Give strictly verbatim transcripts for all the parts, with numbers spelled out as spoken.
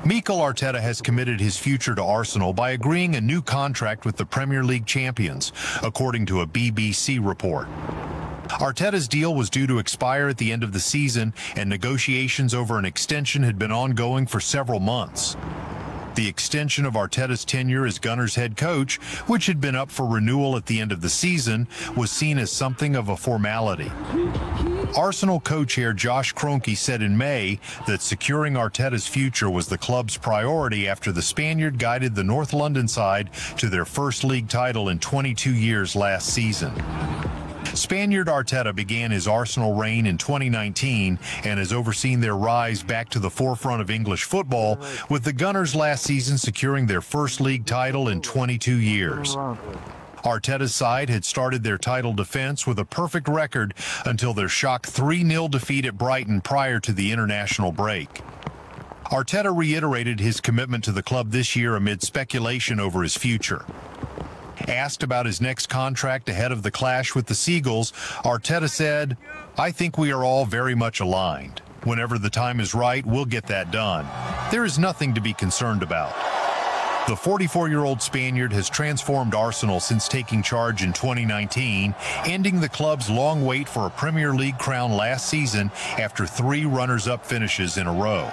Mikel Arteta has committed his future to Arsenal by agreeing a new contract with the Premier League champions, according to a B B C report. Arteta's deal was due to expire at the end of the season, and negotiations over an extension had been ongoing for several months. The extension of Arteta's tenure as Gunners head coach, which had been up for renewal at the end of the season, was seen as something of a formality. Arsenal co-chair Josh Kroenke said in May that securing Arteta's future was the club's priority after the Spaniard guided the North London side to their first league title in twenty-two years last season. Spaniard Arteta began his Arsenal reign in twenty nineteen and has overseen their rise back to the forefront of English football, with the Gunners last season securing their first league title in twenty-two years. Arteta's side had started their title defense with a perfect record until their shock three nil defeat at Brighton prior to the international break. Arteta reiterated his commitment to the club this year amid speculation over his future. Asked about his next contract ahead of the clash with the Seagulls, Arteta said, "I think we are all very much aligned. Whenever the time is right, we'll get that done. There is nothing to be concerned about." The forty-four-year-old Spaniard has transformed Arsenal since taking charge in twenty nineteen, ending the club's long wait for a Premier League crown last season after three runners-up finishes in a row.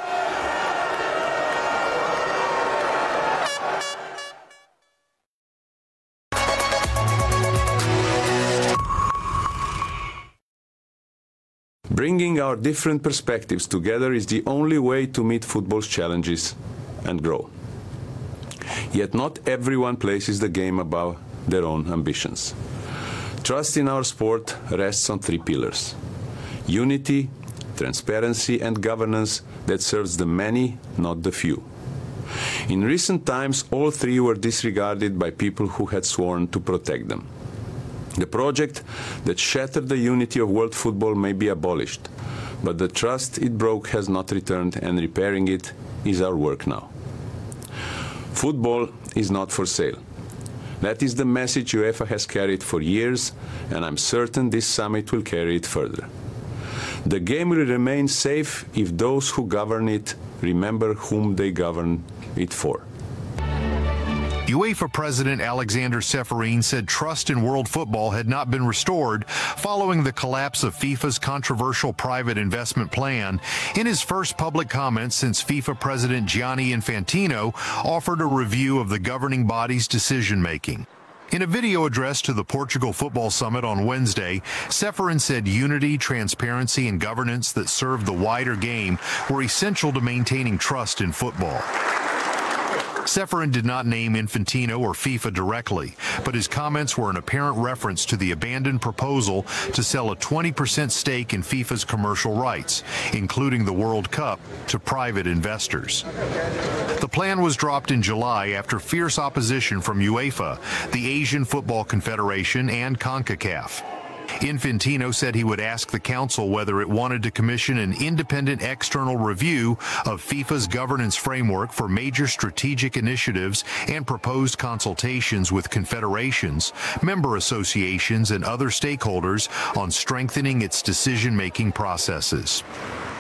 Bringing our different perspectives together is the only way to meet football's challenges and grow. Yet not everyone places the game above their own ambitions. Trust in our sport rests on three pillars: unity, transparency, and governance that serves the many, not the few. In recent times, all three were disregarded by people who had sworn to protect them. The project that shattered the unity of world football may be abolished, but the trust it broke has not returned, and repairing it is our work now. Football is not for sale. That is the message UEFA has carried for years, and I'm certain this summit will carry it further. The game will remain safe if those who govern it remember whom they govern it for. UEFA President Alexander Ceferin said trust in world football had not been restored following the collapse of FIFA's controversial private investment plan. In his first public comments since FIFA President Gianni Infantino offered a review of the governing body's decision-making. In a video address to the Portugal Football Summit on Wednesday, Ceferin said unity, transparency, and governance that served the wider game were essential to maintaining trust in football. Ceferin did not name Infantino or FIFA directly, but his comments were an apparent reference to the abandoned proposal to sell a twenty percent stake in FIFA's commercial rights, including the World Cup, to private investors. The plan was dropped in July after fierce opposition from UEFA, the Asian Football Confederation, and CONCACAF. Infantino said he would ask the council whether it wanted to commission an independent external review of FIFA's governance framework for major strategic initiatives and proposed consultations with confederations, member associations, and other stakeholders on strengthening its decision-making processes.